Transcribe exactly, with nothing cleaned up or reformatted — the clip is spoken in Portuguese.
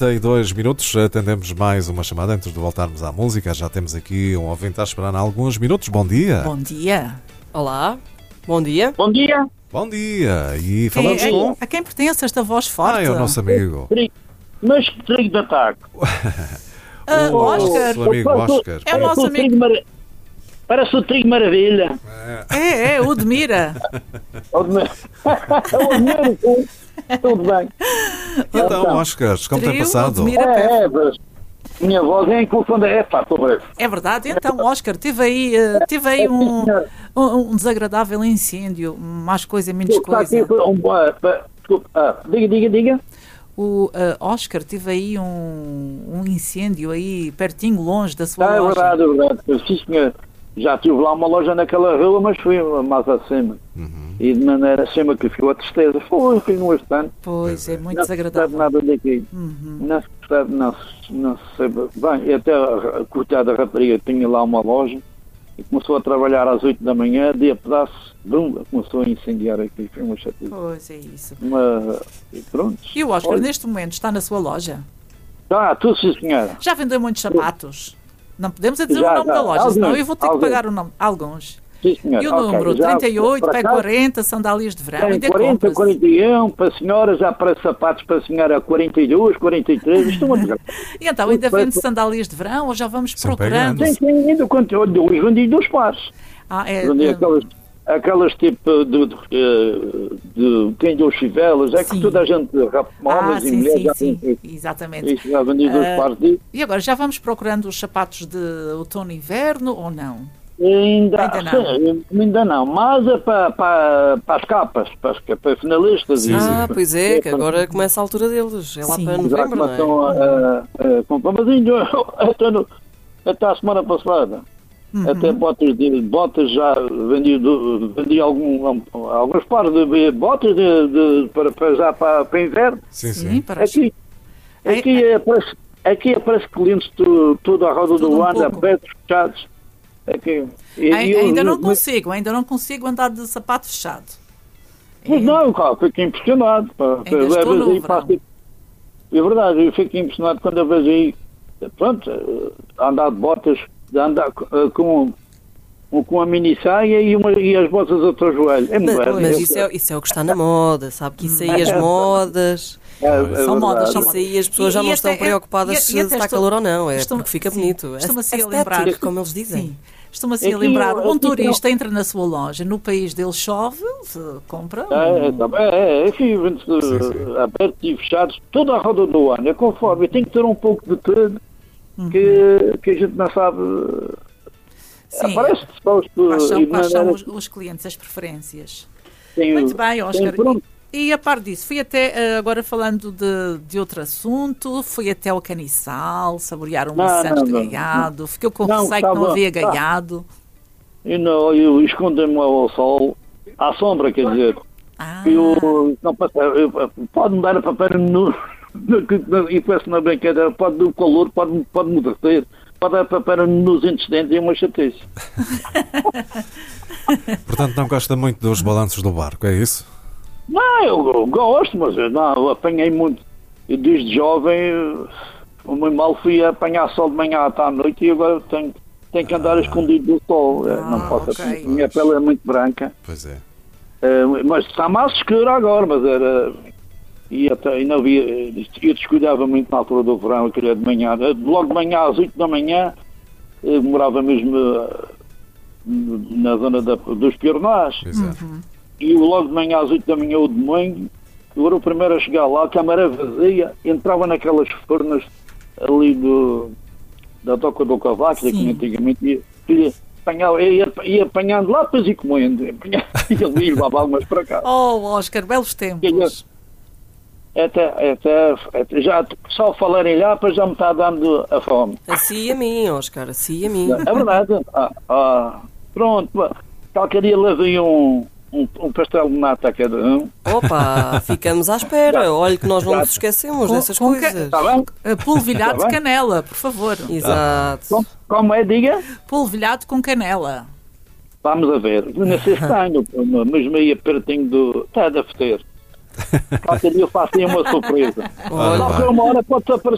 trinta e dois minutos, atendemos mais uma chamada antes de voltarmos à música. Já temos aqui um ouvinte a esperar há alguns minutos. Bom dia. Bom dia. Olá, bom dia. Bom dia. Bom dia. E falamos É, é, com... a quem pertence esta voz forte? Ah, é o nosso amigo. Mas que trigo de ataque. Ah, o Oscar. nosso amigo Oscar. É o nosso Parece o amigo. trigo mara- Parece o trigo maravilha. É, é, o de Mira. O de- o de Mira, sim. Tudo bem. Então, Oscar, como tem Trio, passado? o de Mira. É, é, mas minha voz é inconfundível. É, pá, estou breve. É verdade. Então, Oscar, tive aí, eh, tive aí um, um, um desagradável incêndio. Mais coisa, menos Está aqui coisa. um... ah, pá, desculpa. Ah, diga, diga, diga. O eh, Oscar teve aí um, um incêndio aí pertinho, longe da sua Ah, é loja. verdade, é verdade. Sim, senhor. Já tive lá uma loja naquela rua, mas fui mais acima. Uhum. E de maneira acima que ficou a tristeza. Foi, fui no estante. Pois, é muito Não se percebe desagradável. nada daqui. Uhum. Não se percebe, não se, não se sabe. Bem, e até a coitada rapariga tinha lá uma loja e começou a trabalhar às oito da manhã, de a pedaço, bum, começou a incendiar aqui. Foi uma chatice. Pois, é isso. Uma... E pronto. E o Oscar, Olha. neste momento, está na sua loja? Ah, tudo sim, senhora. Já vendeu muitos sapatos? Não podemos é dizer Já, o nome já. da loja, Alguns, senão eu vou ter que alguns. pagar o nome. Alguns. Sim, senhora. E o Ok, número? já, trinta e oito, por P acaso, quarenta, sandálias de verão. Tem Ainda quarenta, compra-se. quarenta e um, para a senhora já para sapatos para a senhora quarenta e dois, quarenta e três, isto é uma desgraça. E então, ainda Tudo vende bem. sandálias de verão ou já vamos Sempre procurando? grande. Tem, tem ainda quanto eu dou, vendi dois pares. Ah, é, Vendi é, aquelas, aquelas tipo de, de, de, de quem deu chivelas, é que Sim. toda a gente, rap- ah, homens e sim, mulheres, sim, já sim, tem exatamente. isso, já vendi dois Ah, pares de... E agora, já vamos procurando os sapatos de outono e inverno ou não? Ainda, Ainda não. sim, ainda não, mas é para, para, para as capas, para, as, para finalistas. e- Ah, pois é, que para- agora começa a altura deles. É lá Sim. para Já novembro, não começam é? a, a, a comprar, mas ainda até, no, até a semana passada, Uhum. até botas, de, botas já vendi, do- vendi algum, alguns pares de botas de, de, para, para já para, para inverno. Sim, Sim, sim. para as- Aqui, aqui, é, parece, aqui aparece clientes tu- tudo à roda Tudo do um ano, pouco. abertos, fechados. Aqui. E- Ai- e eu- ainda não eu- consigo, ainda não consigo andar de sapato fechado. Mas não, cara, fico impressionado. Pá. Ainda Eu, às estou vezes, no aí verão. faço- É verdade, eu fico impressionado quando eu vejo aí, pronto, eh, andar de botas, de andar eh, com, com a mini saia e, uma, e as botas até o joelho. É Mas, moderno. mas isso, é, isso é o que está na moda, sabe? Que isso aí as modas. É- é São modas, verdade. são Isso aí as pessoas E- já e não até estão é- preocupadas e- e se até está estou- calor ou não. É estou- porque fica sim, bonito. estou-me-se a Estético, lembrar. como eles dizem. Sim. Estou-me a Aqui lembrar, eu- um aqui turista entra na sua loja, no país dele chove, se compra. É, é, tá bem, é, é, aqui vende-se sim. abertos e fechados, toda a roda do ano, é conforme, tem que ter um pouco de tudo, que, que a gente não sabe. Sim. Aparece pessoas que. Quais são, e de quais são maneira os, os clientes, as preferências? tem- Muito bem, Oscar. tem pronto. E, e a par disso, fui até, eh, agora falando de, de outro assunto, fui até ao Caniçal, saborear um Não, maçãs de não, não. gaiado, ficou com Não, receio que não estava- havia tá. gaiado. E não, eu escondo-me ao sol, à sombra, quer dizer. Ah, Eu, não, passa- eu, pode-me dar a papel no, no, e peço na brincadeira, pode o calor, pode, pode me derreter, pode dar papel nos intestinos e é uma chatice. Portanto, não gosta muito dos balanços do barco, é isso? Não, eu, eu gosto, mas eu, não, eu apanhei muito. Eu desde jovem, eu, o meu mal fui apanhar sol de manhã até à noite e agora tenho, tenho que andar escondido do sol. Eu não Ah, posso, ok. minha pele é muito branca. Pois é. Eh, mas está mais escura agora, mas era. E até, e não havia. Eu descuidava muito na altura do verão, eu queria de manhã. Eh, Logo de manhã, às oito da manhã, eu morava mesmo eh, na zona da, dos Piornás. Exato. E eu logo de manhã, às oito da manhã, o domingo, eu era o primeiro a chegar lá, a câmara vazia, entrava naquelas fornas ali do, da Toca do Cavaco, que Sim. antigamente ia, ia, apanhava, ia, ia apanhando lá, depois e comendo. Apanhava, e ali levava algumas para cá. oh, Oscar, belos tempos. Até, até, até já só falar em lá, já me está dando a fome. Assim a mim, Oscar, assim a mim. É verdade. Ah, ah, pronto, qualquer dia levei um, um, um pastel de nata a cada um. Opa, ficamos à espera. Olha que nós não nos esquecemos Com- dessas com que- coisas. Está bem? Uh, polvilhado Tá de bem. canela, por favor. Exato. Como, como é, diga? Polvilhado com canela. Vamos a ver. Não sei se tenho, mesmo aí pertinho do. Está a ter. Qualquer dia eu faço aí uma surpresa. Olha, Só que uma hora pode aparecer